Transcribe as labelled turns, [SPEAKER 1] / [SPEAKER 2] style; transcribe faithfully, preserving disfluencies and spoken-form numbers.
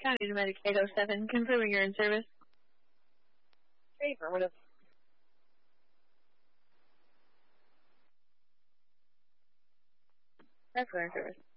[SPEAKER 1] County to Medicaid oh seven, confirming you're in service.
[SPEAKER 2] Okay, affirmative.
[SPEAKER 1] That's in service.